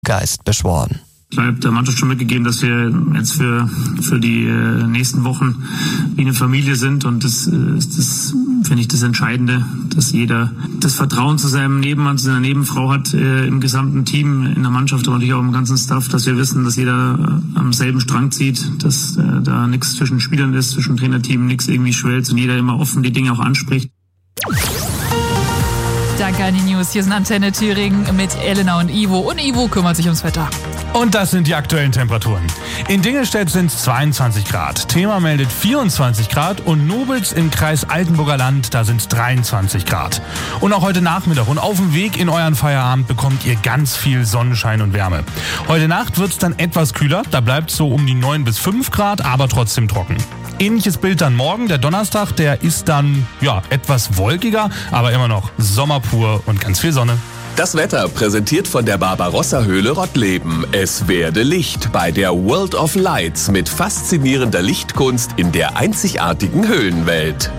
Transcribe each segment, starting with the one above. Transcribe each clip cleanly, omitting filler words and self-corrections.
Geist beschworen. Ich habe der Mannschaft schon mitgegeben, dass wir jetzt für die nächsten Wochen wie eine Familie sind, und das ist, finde ich, das Entscheidende, dass jeder das Vertrauen zu seinem Nebenmann, zu seiner Nebenfrau hat, im gesamten Team, in der Mannschaft, aber natürlich auch im ganzen Staff, dass wir wissen, dass jeder am selben Strang zieht, dass da nichts zwischen Spielern ist, zwischen Trainerteam, nichts irgendwie schwellt und jeder immer offen die Dinge auch anspricht. Danke an die News. Hier sind Antenne Thüringen mit Elena und Ivo. Und Ivo kümmert sich ums Wetter. Und das sind die aktuellen Temperaturen. In Dingelstedt sind es 22 Grad. Thema meldet 24 Grad und Nobels im Kreis Altenburger Land, da sind es 23 Grad. Und auch heute Nachmittag und auf dem Weg in euren Feierabend bekommt ihr ganz viel Sonnenschein und Wärme. Heute Nacht wird es dann etwas kühler, da bleibt es so um die 9 bis 5 Grad, aber trotzdem trocken. Ähnliches Bild dann morgen, der Donnerstag, der ist dann etwas wolkiger, aber immer noch sommerpur und ganz viel Sonne. Das Wetter präsentiert von der Barbarossa-Höhle Rottleben. Es werde Licht bei der World of Lights mit faszinierender Lichtkunst in der einzigartigen Höhlenwelt.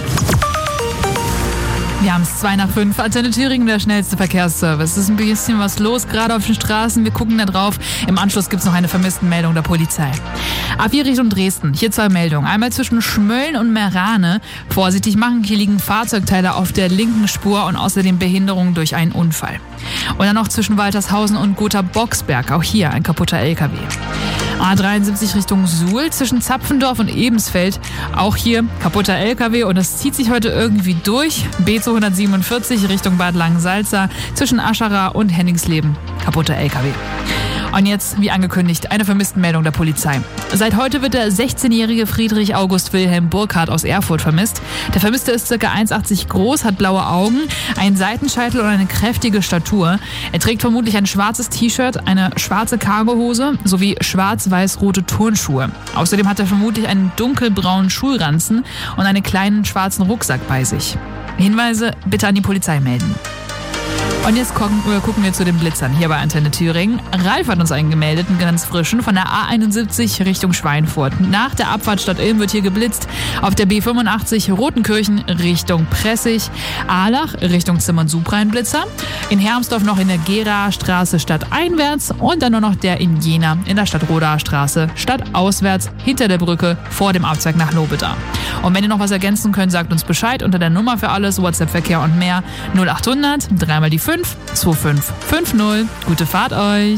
Wir haben es 2:05, Antenne Thüringen, der schnellste Verkehrsservice. Es ist ein bisschen was los, gerade auf den Straßen. Wir gucken da drauf. Im Anschluss gibt es noch eine Vermisstenmeldung der Polizei. A4 Richtung Dresden. Hier 2 Meldungen. Einmal zwischen Schmölln und Merane. Vorsichtig machen, hier liegen Fahrzeugteile auf der linken Spur und außerdem Behinderungen durch einen Unfall. Und dann noch zwischen Waltershausen und Gotha-Boxberg. Auch hier ein kaputter LKW. A73 Richtung Suhl, zwischen Zapfendorf und Ebensfeld. Auch hier kaputter LKW und das zieht sich heute irgendwie durch. B247 Richtung Bad Langensalza, zwischen Aschara und Henningsleben. Kaputter LKW. Und jetzt, wie angekündigt, eine Vermisstenmeldung der Polizei. Seit heute wird der 16-jährige Friedrich August Wilhelm Burkhardt aus Erfurt vermisst. Der Vermisste ist ca. 1,80 groß, hat blaue Augen, einen Seitenscheitel und eine kräftige Statur. Er trägt vermutlich ein schwarzes T-Shirt, eine schwarze Cargohose sowie schwarz-weiß-rote Turnschuhe. Außerdem hat er vermutlich einen dunkelbraunen Schulranzen und einen kleinen schwarzen Rucksack bei sich. Hinweise bitte an die Polizei melden. Und jetzt gucken wir zu den Blitzern hier bei Antenne Thüringen. Ralf hat uns einen gemeldet, einen ganz frischen, von der A71 Richtung Schweinfurt. Nach der Abfahrt Stadt Ilm wird hier geblitzt. Auf der B85 Rotenkirchen Richtung Pressig. Ahlach Richtung Zimmern-Subra ein Blitzer. In Hermsdorf noch in der Geraer Straße stadteinwärts. Und dann nur noch der in Jena in der Stadtrodaer Straße stadtauswärts hinter der Brücke vor dem Abzweig nach Lobeda. Und wenn ihr noch was ergänzen könnt, sagt uns Bescheid unter der Nummer für alles, WhatsApp-Verkehr und mehr 0800 3 mal die 5 2550. Gute Fahrt euch.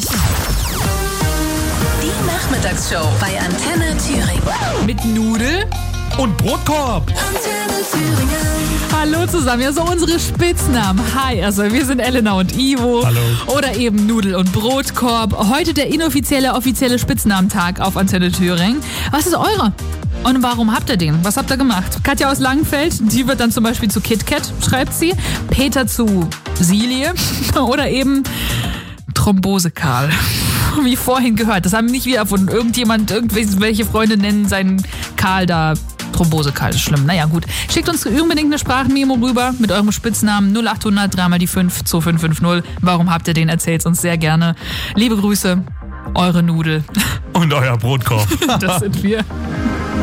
Die Nachmittagsshow bei Antenne Thüringen. Mit Nudel Und Brotkorb. Antenne Thüringen. Hallo zusammen, ja, so unsere Spitznamen. Hi, also wir sind Elena und Ivo. Hallo. Oder eben Nudel und Brotkorb. Heute der offizielle Spitznamentag auf Antenne Thüringen. Was ist eure? Und warum habt ihr den? Was habt ihr gemacht? Katja aus Langenfeld, die wird dann zum Beispiel zu KitKat, schreibt sie. Peter zu Silie. Oder eben Thrombose Karl. Wie vorhin gehört. Das haben nicht wir erfunden. Irgendwelche Freunde nennen seinen Karl da Thrombose Karl. Das ist schlimm. Naja, gut. Schickt uns unbedingt eine Sprachmemo rüber mit eurem Spitznamen 0800 3 mal die 5 2550. Warum habt ihr den? Erzählt's uns sehr gerne. Liebe Grüße, eure Nudel. Und euer Brotkorb. Das sind wir.